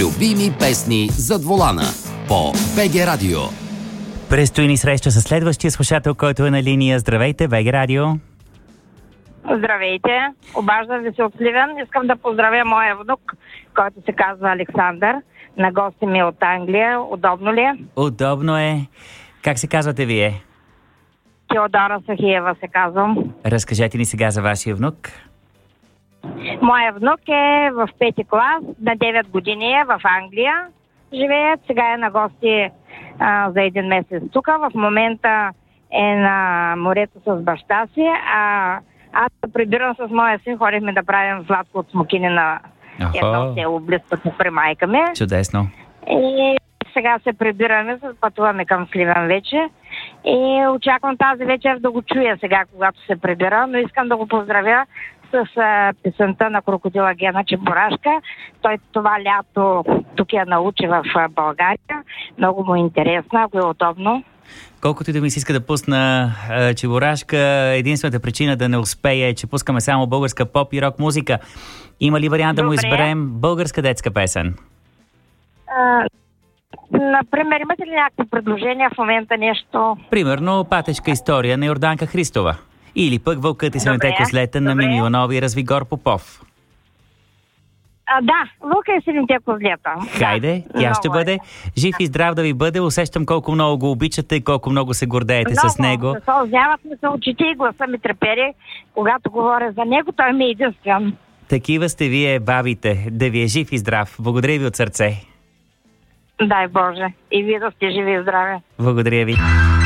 Любими песни зад волана по БГ Радио. Предстои ни среща с следващия слушател, който е на линия. Здравейте, БГ Радио. Здравейте, обаждам ви се от Сливен. Искам да поздравя моя внук, който се казва Александър. На гости ми от Англия. Удобно ли е? Удобно е. Как се казвате вие? Теодора Сахиева се казвам. Разкажете ни сега за вашия внук. Моя внук е в 5-ти клас, на 9 години е в Англия. Живее, сега е на гости за един месец тук. В момента е на морето с баща си, аз се прибирам с моя син, ходихме да правим сладко от смокини на едно село близко при майка ми. Чудесно. И сега се прибираме, пътуваме към Сливен вече. И очаквам тази вечер да го чуя сега, когато се прибира, но искам да го поздравя с песента на Крокодила Гена Чебурашка. Той това лято тук я научи в България. Много му е интересна, ако е удобно. Колкото и да ми се иска да пусна Чебурашка, единствената причина да не успея е, че пускаме само българска поп и рок музика. Има ли вариант да му изберем българска детска песен? Например, имате ли някакви предложения в момента нещо? Примерно Патешка история на Йорданка Христова. Или пък Вълкът и седемте кослета на Мими Иванова и Развигор Попов. Да, Вълка и седемте кослета. Хайде, тя ще бъде. Жив и здрав да ви бъде. Усещам колко много го обичате и колко много се гордеете с него. Много, сълзяват ми се очите и гласа ми трепери. Когато говоря за него, той ми е единствен. Такива сте вие, бабите. Да ви е жив и здрав. Благодаря ви от сърце. Дай Боже. И вие да сте живи и здрави. Благодаря ви.